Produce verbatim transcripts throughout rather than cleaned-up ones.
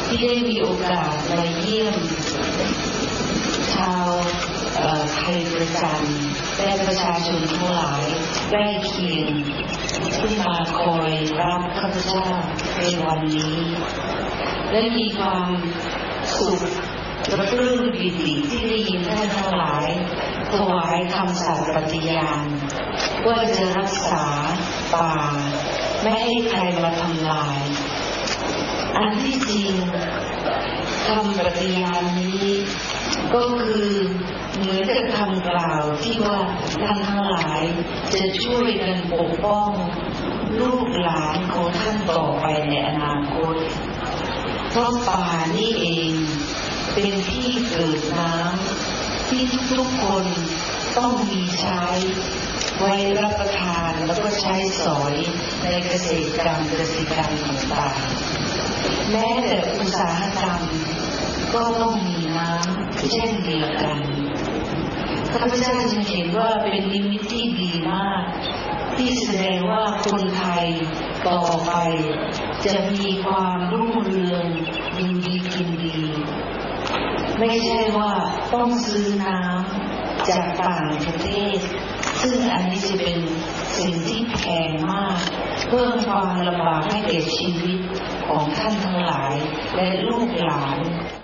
ที่ได้มีโอกาสมาเยี่ยมชาวไทยประจันและประชาชนทั้งหลายใกล้เคียงที่มาคอยรับข้าพเจ้าในวันนี้และมีความสุขและปลื้มปิติที่ได้ยินท่านทั้งหลายถวายคำสัตย์ปฏิญาณว่าจะรักษาป่าไม่ให้ใครมาทำลายอันที่จริงคำปฏิญาณนี้ก็คือเหมือนกับคำกล่าวที่ว่าท่านทั้งหลายจะช่วยกันปกป้องลูกหลานของท่านต่อไปในอนาคตเพราะป่านี่เองเป็นที่เกิดน้ำที่ทุกๆคนต้องมีใช้ไว้รับประทานแล้วก็ใช้สอยในเกษตรกรรมเกษตรกรรมต่างๆแม้แต่อุตสาหกรรมก็ต้องมีน้ำเช่นเดียวกันข้าพเจ้าจึงเห็นว่าเป็นนิมิตที่ดีมากที่แสดงว่าคนไทยต่อไปจะมีความรุ่งเรืองอยู่ดีกินดีไม่ใช่ว่าต้องซื้อน้ำจากต่างประเทศซึ่งอันนี้จะเป็นสิ่งที่แพงมากเพิ่มความลำบากให้แก่ชีวิตของท่านทั้งหลายและลูกหลาน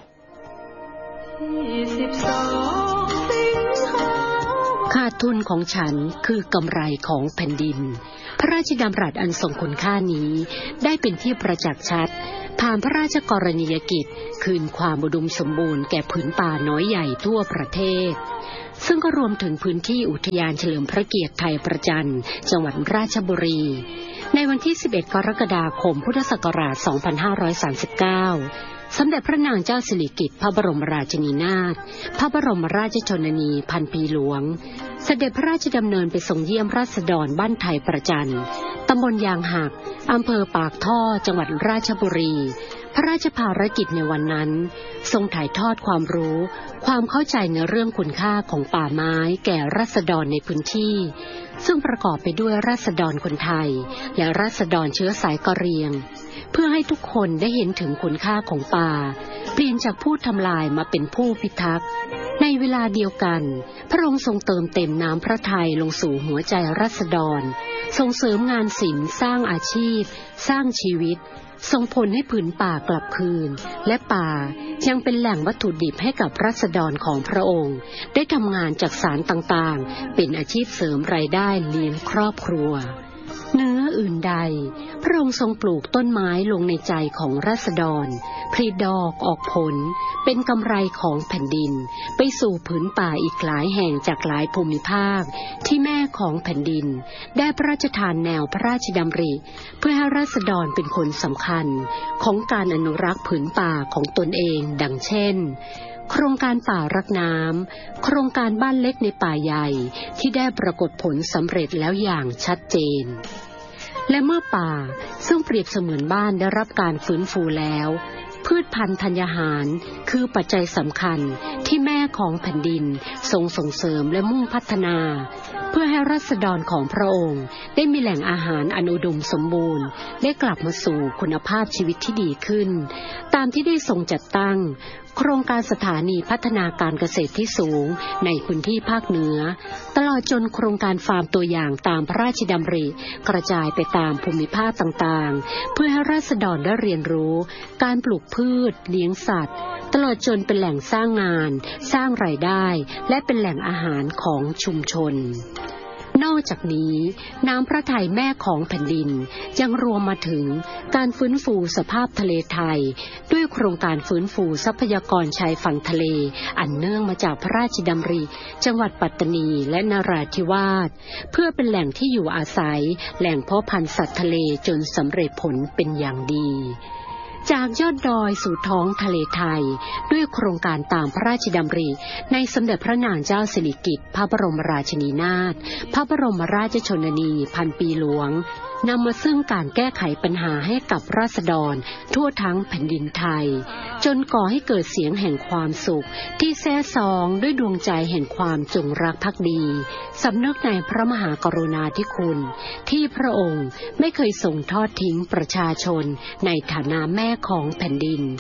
ขาดทุนของฉันคือกำไรของแผ่นดินพระราชดำรัสอันทรงคุณค่านี้ได้เป็นที่ประจักษ์ชัดผ่านพระราชกรณียกิจคืนความอุดมสมบูรณ์แก่ผืนป่าน้อยใหญ่ทั่วประเทศซึ่งก็รวมถึงพื้นที่อุทยานเฉลิมพระเกียรติไทยประจันจังหวัดราชบุรีในวันที่สิบเอ็ดกรกฎาคมพุทธศักราชสองพันห้าร้อยสามสิบเก้าสมเด็จพระนางเจ้าสิริกิติ์พระบรมราชินีนาถพระบรมราชชนนีพันปีหลวงเสด็จพระราชดำเนินไปทรงเยี่ยมราษฎรบ้านไทยประจันตำบลยางหักอำเภอปากท่อจังหวัดราชบุรีพระราชภารกิจในวันนั้นทรงถ่ายทอดความรู้ความเข้าใจในเรื่องคุณค่าของป่าไม้แก่ราษฎรในพื้นที่ซึ่งประกอบไปด้วยราษฎรคนไทยและราษฎรเชื้อสายกะเหรี่ยงเพื่อให้ทุกคนได้เห็นถึงคุณค่าของป่าเปลี่ยนจากผู้ทำลายมาเป็นผู้พิทักษ์ในเวลาเดียวกันพระองค์ทรงเติมเต็มน้ำพระทัยลงสู่หัวใจราษฎรส่งเสริมงานศิลป์สร้างอาชีพสร้างชีวิตส่งผลให้ผืนป่ากลับคืนและป่ายังเป็นแหล่งวัตถุดิบให้กับราษฎรของพระองค์ได้ทำงานจากสารต่างๆเป็นอาชีพเสริมรายได้เลี้ยงครอบครัวเหนืออื่นใดพระองค์ทรงปลูกต้นไม้ลงในใจของราษฎรผลิดอกออกผลเป็นกำไรของแผ่นดินไปสู่ผืนป่าอีกหลายแห่งจากหลายภูมิภาคที่แม่ของแผ่นดินได้พระราชทานแนวพระราชดำริเพื่อให้ราษฎรเป็นคนสำคัญของการอนุรักษ์ผืนป่าของตนเองดังเช่นโครงการป่ารักน้ำโครงการบ้านเล็กในป่าใหญ่ที่ได้ปรากฏผลสำเร็จแล้วอย่างชัดเจนและเมื่อป่าซึ่งเปรียบเสมือนบ้านได้รับการฟื้นฟูแล้วพืชพันธุ์ธัญญาหารคือปัจจัยสำคัญที่แม่ของแผ่นดินทรงส่งเสริมและมุ่งพัฒนาเพื่อให้ราษฎรของพระองค์ได้มีแหล่งอาหารอันอุดมสมบูรณ์ได้กลับมาสู่คุณภาพชีวิตที่ดีขึ้นตามที่ได้ทรงจัดตั้งโครงการสถานีพัฒนาการเกษตรที่สูงในพื้นที่ภาคเหนือตลอดจนโครงการฟาร์มตัวอย่างตามพระราชดำริกระจายไปตามภูมิภาคต่างๆเพื่อให้ราษฎรได้เรียนรู้การปลูกพืชเลี้ยงสัตว์ตลอดจนเป็นแหล่งสร้างงานสร้างรายได้และเป็นแหล่งอาหารของชุมชนนอกจากนี้น้ำพระทัยแม่ของแผ่นดินยังรวมมาถึงการฟื้นฟูสภาพทะเลไทยด้วยโครงการฟื้นฟูทรัพยากรชายฝั่งทะเลอันเนื่องมาจากพระราชดำริจังหวัดปัตตานีและนราธิวาสเพื่อเป็นแหล่งที่อยู่อาศัยแหล่งเพาะพันธุ์สัตว์ทะเลจนสำเร็จผลเป็นอย่างดีจากยอดดอยสู่ท้องทะเลไทยด้วยโครงการตามพระราชดำริในสมเด็จพระนางเจ้าสิริกิติ์พระบรมราชินีนาถพระบรมราชชนนีพันปีหลวงนำมาซึ่งการแก้ไขปัญหาให้กับราษฎรทั่วทั้งแผ่นดินไทยจนก่อให้เกิดเสียงแห่งความสุขที่แซ่ซองด้วยดวงใจแห่งความจงรักภักดีสำนึกในพระมหากรุณาธิคุณที่พระองค์ไม่เคยทรงทอดทิ้งประชาชนในฐานะแม่ของแผ่นดิน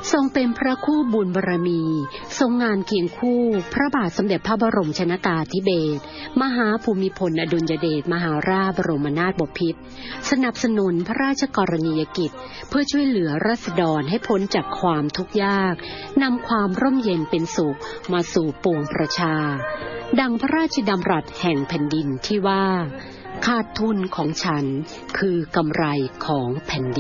ทรงเป็นพระคู่บุญบารมีทรงงานเคียงคู่พระบาทสมเด็จพระบรมชนกาธิเบศรมหาภูมิพลอดุลยเดชมหาราชบรมนาถบพิตรสนับสนุนพระราชกรณียกิจเพื่อช่วยเหลือราษฎรให้พ้นจากความทุกข์ยากนำความร่มเย็นเป็นสุขมาสู่ปวงประชาดังพระราชดำรัสแห่งแผ่นดินที่ว่าขาดทุนของฉันคือกำไรของแผ่นดิน